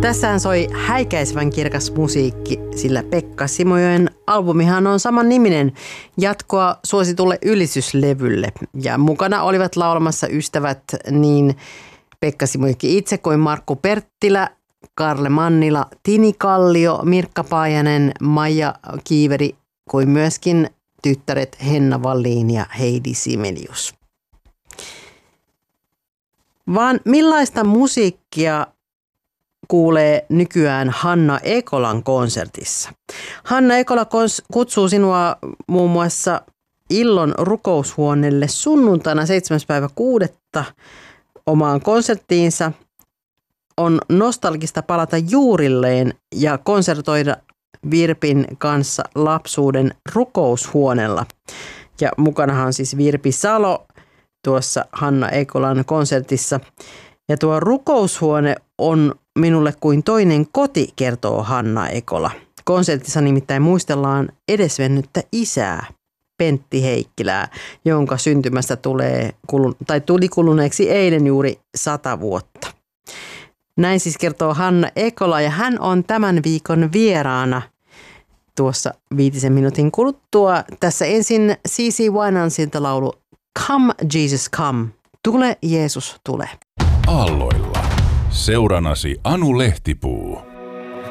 Tässähän soi häikäisevän kirkas musiikki, sillä Pekka Simojoen albumihan on saman niminen jatkoa suositulle ylistyslevylle. Ja mukana olivat laulamassa ystävät niin Pekka Simojoki itse kuin Markku Perttilä, Karle Mannila, Tini Kallio, Mirkka Paajanen, Maija Kiiveri kuin myöskin tyttäret Henna Wallin ja Heidi Simelius. Vaan millaista musiikkia kuulee nykyään Hanna Ekolan konsertissa? Hanna Ekola kutsuu sinua muun muassa Illon rukoushuoneelle sunnuntaina 7.6. omaan konserttiinsa. On nostalgista palata juurilleen ja konsertoida Virpin kanssa lapsuuden rukoushuoneella. Ja mukanahan on siis Virpi Salo tuossa Hanna Ekolan konsertissa. Ja tuo rukoushuone on minulle kuin toinen koti, kertoo Hanna Ekola. Konsertissa nimittäin muistellaan edesmennyttä isää, Pentti Heikkilää, jonka syntymästä tuli kuluneeksi eilen juuri 100 vuotta. Näin siis kertoo Hanna Ekola ja hän on tämän viikon vieraana tuossa 5 minuutin kuluttua. Tässä ensin C.C. Winansilta laulu Come Jesus Come, tule Jeesus tule. Aalloilla. Seuranasi Anu Lehtipuu.